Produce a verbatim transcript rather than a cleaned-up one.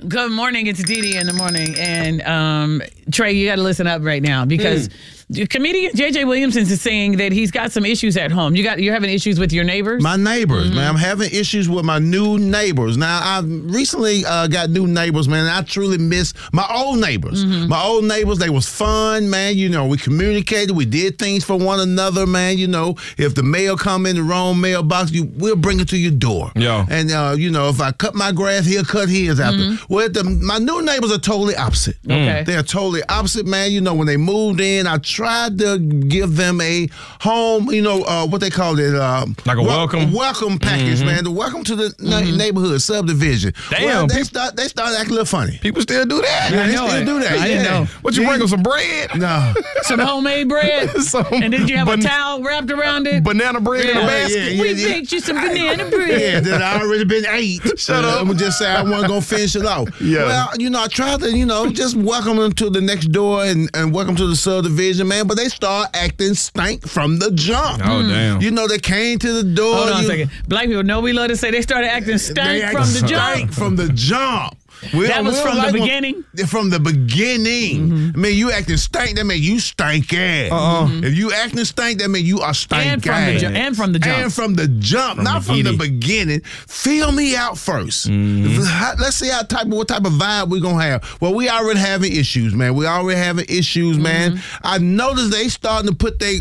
Good morning. It's Dee Dee in the morning. And um, Trey, you got to listen up right now because mm. comedian J J Williamson is saying that he's got some issues at home. You got, you're having issues with your neighbors? My neighbors, mm-hmm. man. I'm having issues with my new neighbors. Now, I recently uh, got new neighbors, man. And I truly miss my old neighbors. Mm-hmm. My old neighbors, they was fun, man. You know, we communicated. We did things for one another, man. You know, if the mail come in the wrong mailbox, you we'll bring it to your door. Yeah. And, uh, you know, if I cut my grass, he'll cut his after. Mm-hmm. Well, the, my new neighbors are totally opposite. Okay. They're totally opposite, man. You know, when they moved in, I tried to give them a home, you know, uh, what they call it. Uh, like a wel- welcome? Welcome package, mm-hmm. man. The welcome to the mm-hmm. neighborhood subdivision. Damn. Well, they, people, start, they started acting a little funny. People still do that. Yeah, I they know still it. do that. I yeah. didn't know. What, you bring them some bread? No. Some homemade bread? some and did you have ban- a towel wrapped around it? Banana bread yeah. in a basket? Yeah, yeah, we yeah. baked you some banana bread. Yeah, that I already been ate. Shut uh, up. I'm going to just say I wasn't going to finish it off. Yeah. Well, you know, I tried to, you know, just welcome them to the next door and, and welcome to the subdivision, man. But they start acting stank from the jump. Oh, damn. You know, they came to the door. Hold on you, a second. Black people know we love to say they started acting stank they from act the stank jump. From the jump. We That was we from the like beginning? When, from the beginning. Mm-hmm. I mean, you acting stank, that mean you stank ass. Uh-uh. Mm-hmm. If you acting stank, that mean you are stank And from, ass. the ju- and from the jump. And from the jump, From not the from the giddy. beginning. Feel me out 1st Mm-hmm. How, let's see how type of what type of vibe we're gonna have. Well, we already having issues, man. We already having issues, man. Mm-hmm. I noticed they starting to put their